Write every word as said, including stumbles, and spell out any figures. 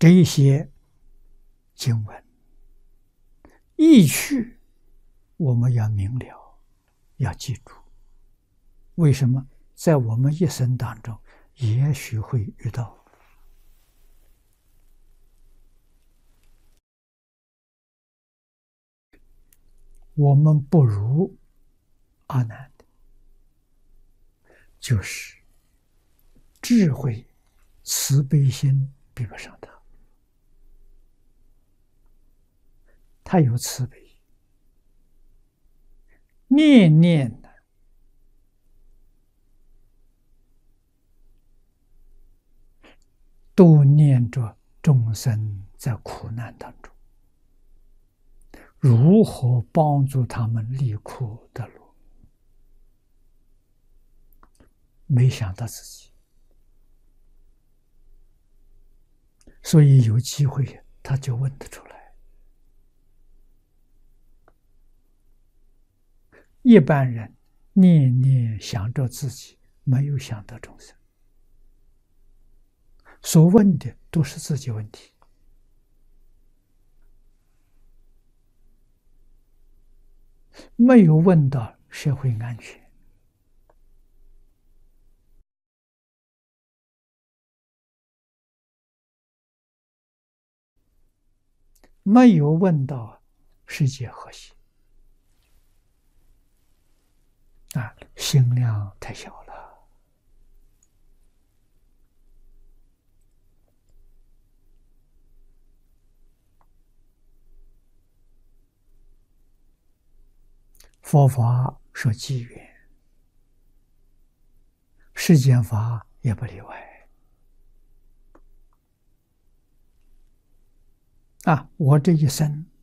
这一些经文意趣，我们要明了，要记住。为什么？在我们一生当中，也许会遇到。我们不如阿难的，就是智慧、慈悲心比不上他。他有慈悲，念念的都念着众生在苦难当中，如何帮助他们离苦得乐？没想到自己，所以有机会他就问得出来。一般人念念想着自己，没有想到众生，所问的都是自己问题。没有问到社会安全，没有问到世界和谐，啊，心量太小了。佛法说机缘，世间法也不例外。啊，我这一生